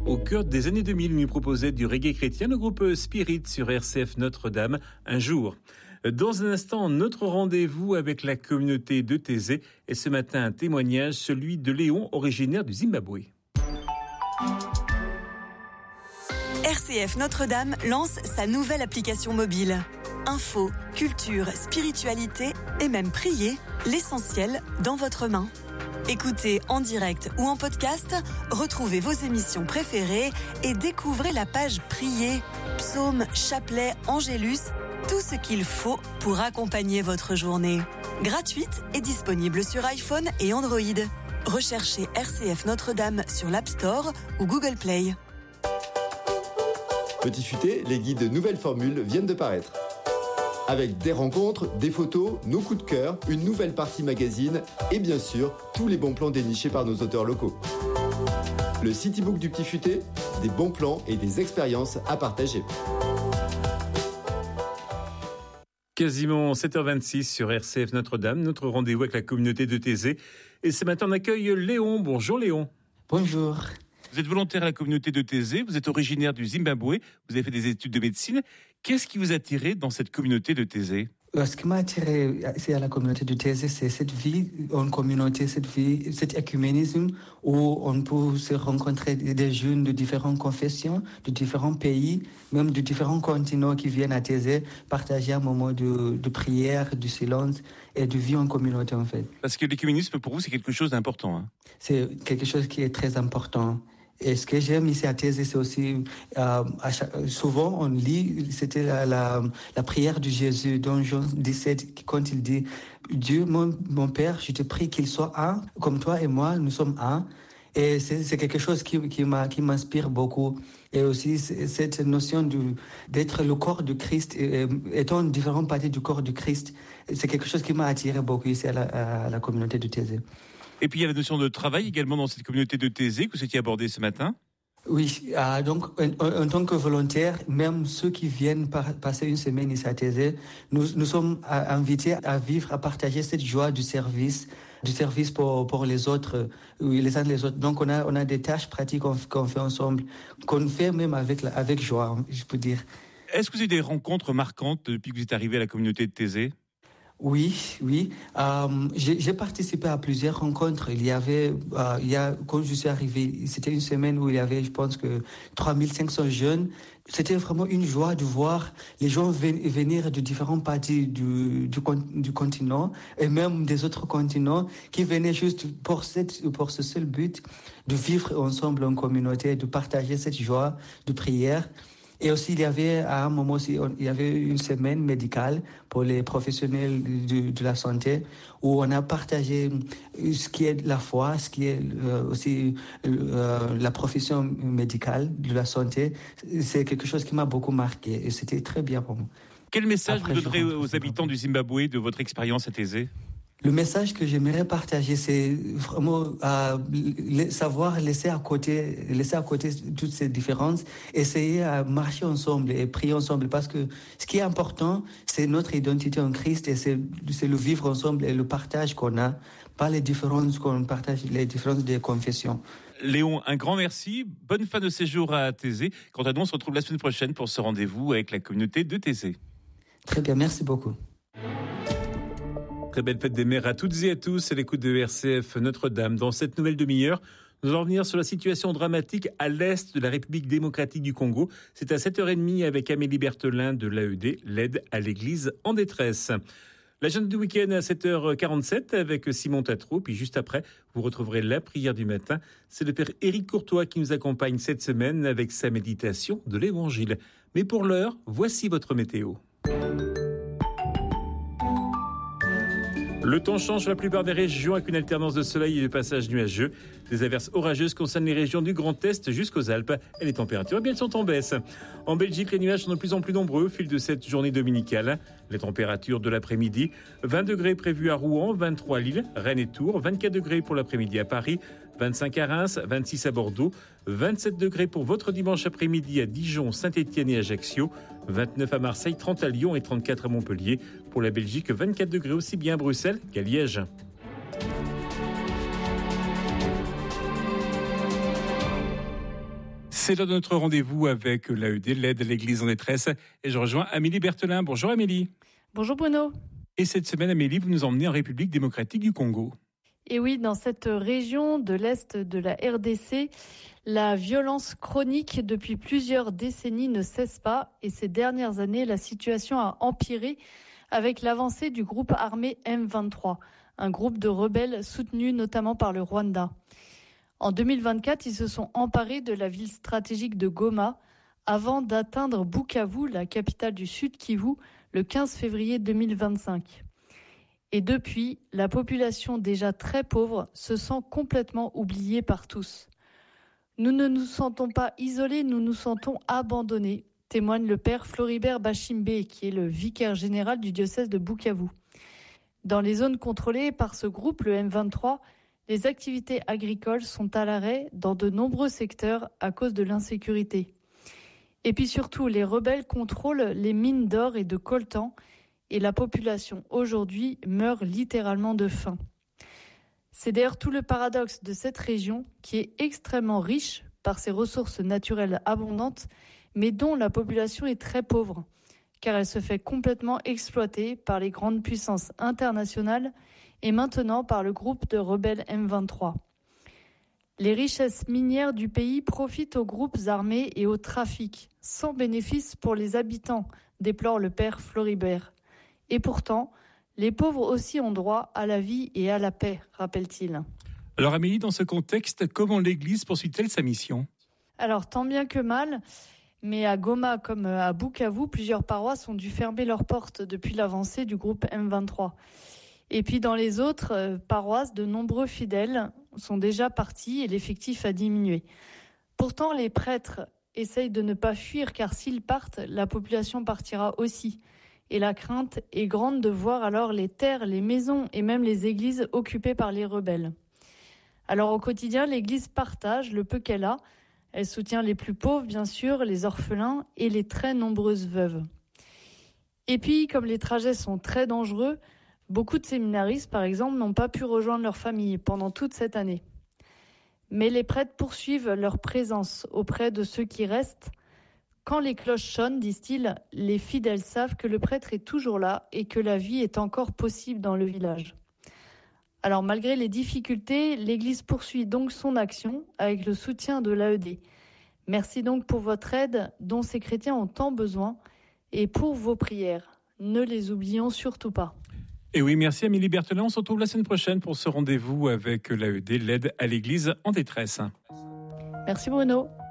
Au cœur des années 2000, nous proposait du reggae chrétien le groupe Spirit sur RCF Notre-Dame, un jour. Dans un instant, notre rendez-vous avec la communauté de Thésée. Et ce matin, un témoignage, celui de Léon, originaire du Zimbabwe. RCF Notre-Dame lance sa nouvelle application mobile. Info, culture, spiritualité et même prier, l'essentiel dans votre main. Écoutez en direct ou en podcast, retrouvez vos émissions préférées et découvrez la page Prier, psaumes, chapelets, angélus, tout ce qu'il faut pour accompagner votre journée. Gratuite et disponible sur iPhone et Android. Recherchez RCF Notre-Dame sur l'App Store ou Google Play. Petit Futé, les guides nouvelles formules viennent de paraître. Avec des rencontres, des photos, nos coups de cœur, une nouvelle partie magazine et bien sûr, tous les bons plans dénichés par nos auteurs locaux. Le Citybook du Petit Futé, des bons plans et des expériences à partager. Quasiment 7h26 sur RCF Notre-Dame, notre rendez-vous avec la communauté de Thésée. Et ce matin, on accueille Léon. Bonjour Léon. Bonjour. Vous êtes volontaire à la communauté de Thésée, vous êtes originaire du Zimbabwe, vous avez fait des études de médecine. Qu'est-ce qui vous a attiré dans cette communauté de Thésée ? Ce qui m'a attiré ici à la communauté de Thésée, c'est cette vie en communauté, cet écuménisme où on peut se rencontrer des jeunes de différentes confessions, de différents pays, même de différents continents qui viennent à Thésée, partager un moment de prière, de silence et de vie en communauté en fait. Parce que l'écuménisme pour vous c'est quelque chose d'important. C'est quelque chose qui est très important. Et ce que j'aime ici à Thésée, c'est aussi, souvent on lit, c'était la prière de Jésus dans Jean 17, quand il dit « Dieu, mon Père, je te prie qu'il soit un, comme toi et moi, nous sommes un ». Et c'est quelque chose qui m'inspire beaucoup. Et aussi cette notion d'être le corps de Christ, étant différentes parties du corps de Christ, c'est quelque chose qui m'a attiré beaucoup ici à la communauté de Thésée. Et puis il y a la notion de travail également dans cette communauté de Thésée que vous étiez abordée ce matin. Oui, donc en tant que volontaire, même ceux qui viennent passer une semaine ici à Thésée, nous sommes invités à vivre, à partager cette joie du service pour les autres, les uns les autres. Donc on a des tâches pratiques qu'on fait ensemble, qu'on fait même avec joie, je peux dire. Est-ce que vous avez des rencontres marquantes depuis que vous êtes arrivé à la communauté de Thésée ? Oui. J'ai participé à plusieurs rencontres. Quand je suis arrivé, c'était une semaine où il y avait, je pense que 3500 jeunes. C'était vraiment une joie de voir les gens venir de différentes parties du continent et même des autres continents qui venaient juste pour ce seul but de vivre ensemble en communauté, de partager cette joie de prière. Et aussi, il y avait à un moment aussi, il y avait une semaine médicale pour les professionnels de la santé où on a partagé ce qui est la foi, ce qui est aussi la profession médicale de la santé. C'est quelque chose qui m'a beaucoup marqué et c'était très bien pour moi. Quel message vous donnerez aux habitants du Zimbabwe de votre expérience à Thésée ? Le message que j'aimerais partager, c'est vraiment savoir laisser à côté toutes ces différences, essayer à marcher ensemble et prier ensemble, parce que ce qui est important, c'est notre identité en Christ et c'est le vivre ensemble et le partage qu'on a, pas les différences qu'on partage, les différences des confessions. Léon, un grand merci. Bonne fin de séjour à Thésée. Quant à nous, on se retrouve la semaine prochaine pour ce rendez-vous avec la communauté de Thésée. Très bien, merci beaucoup. Très belle fête des mères à toutes et à tous, à l'écoute de RCF Notre-Dame. Dans cette nouvelle demi-heure, nous allons revenir sur la situation dramatique à l'est de la République démocratique du Congo. C'est à 7h30 avec Amélie Berthelin de l'AED, l'aide à l'église en détresse. L'agenda du week-end à 7h47 avec Simon Tatro. Puis juste après, vous retrouverez la prière du matin. C'est le père Éric Courtois qui nous accompagne cette semaine avec sa méditation de l'Évangile. Mais pour l'heure, voici votre météo. Le temps change sur la plupart des régions avec une alternance de soleil et de passages nuageux. Des averses orageuses concernent les régions du Grand Est jusqu'aux Alpes. Et les températures, elles sont en baisse. En Belgique, les nuages sont de plus en plus nombreux au fil de cette journée dominicale. Les températures de l'après-midi, 20 degrés prévus à Rouen, 23 à Lille, Rennes et Tours, 24 degrés pour l'après-midi à Paris, 25 à Reims, 26 à Bordeaux, 27 degrés pour votre dimanche après-midi à Dijon, Saint-Étienne et Ajaccio, 29 à Marseille, 30 à Lyon et 34 à Montpellier. Pour la Belgique, 24 degrés aussi bien à Bruxelles qu'à Liège. C'est l'heure de notre rendez-vous avec l'AED, l'aide à l'église en détresse. Et je rejoins Amélie Berthelin. Bonjour Amélie. Bonjour Bruno. Et cette semaine, Amélie, vous nous emmenez en République démocratique du Congo. Et oui, dans cette région de l'Est de la RDC, la violence chronique depuis plusieurs décennies ne cesse pas. Et ces dernières années, la situation a empiré avec l'avancée du groupe armé M23, un groupe de rebelles soutenu notamment par le Rwanda. En 2024, ils se sont emparés de la ville stratégique de Goma avant d'atteindre Bukavu, la capitale du Sud Kivu, le 15 février 2025. Et depuis, la population déjà très pauvre se sent complètement oubliée par tous. Nous ne nous sentons pas isolés, nous nous sentons abandonnés, témoigne le père Floribert Bashimbe, qui est le vicaire général du diocèse de Bukavu. Dans les zones contrôlées par ce groupe, le M23, les activités agricoles sont à l'arrêt dans de nombreux secteurs à cause de l'insécurité. Et puis surtout, les rebelles contrôlent les mines d'or et de coltan et la population aujourd'hui meurt littéralement de faim. C'est d'ailleurs tout le paradoxe de cette région qui est extrêmement riche par ses ressources naturelles abondantes, mais dont la population est très pauvre, car elle se fait complètement exploiter par les grandes puissances internationales et maintenant par le groupe de rebelles M23. Les richesses minières du pays profitent aux groupes armés et au trafic, sans bénéfice pour les habitants, déplore le père Floribert. Et pourtant, les pauvres aussi ont droit à la vie et à la paix, rappelle-t-il. Alors Amélie, dans ce contexte, comment l'Église poursuit-elle sa mission ? Alors, tant bien que mal, mais à Goma comme à Bukavu, plusieurs paroisses ont dû fermer leurs portes depuis l'avancée du groupe M23. Et puis dans les autres paroisses, de nombreux fidèles sont déjà partis et l'effectif a diminué. Pourtant, les prêtres essayent de ne pas fuir car s'ils partent, la population partira aussi. Et la crainte est grande de voir alors les terres, les maisons et même les églises occupées par les rebelles. Alors au quotidien, l'Église partage le peu qu'elle a. Elle soutient les plus pauvres, bien sûr, les orphelins et les très nombreuses veuves. Et puis, comme les trajets sont très dangereux, beaucoup de séminaristes, par exemple, n'ont pas pu rejoindre leur famille pendant toute cette année. Mais les prêtres poursuivent leur présence auprès de ceux qui restent. Quand les cloches sonnent, disent-ils, les fidèles savent que le prêtre est toujours là et que la vie est encore possible dans le village. Alors malgré les difficultés, l'Église poursuit donc son action avec le soutien de l'AED. Merci donc pour votre aide dont ces chrétiens ont tant besoin et pour vos prières. Ne les oublions surtout pas. Et oui, merci Amélie Berthelin. On se retrouve la semaine prochaine pour ce rendez-vous avec l'AED, l'aide à l'Église en détresse. Merci Bruno.